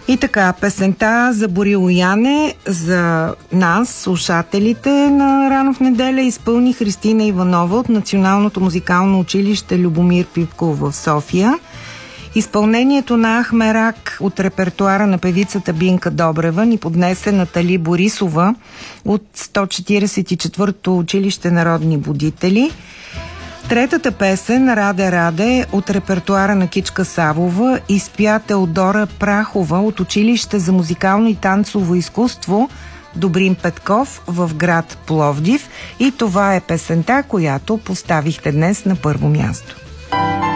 И така, песента за Борило Яне за нас, слушателите на Рано в неделя, изпълни Христина Иванова от Националното музикално училище Любомир Пивков в София. Изпълнението на Ахмерак от репертуара на певицата Бинка Добрева ни поднесе Натали Борисова от 144-то училище Народни будители. Третата песен, Раде, Раде, от репертуара на Кичка Савова, изпя Теодора Прахова от училище за музикално и танцово изкуство Добрин Петков в град Пловдив. И това е песента, която поставихте днес на първо място.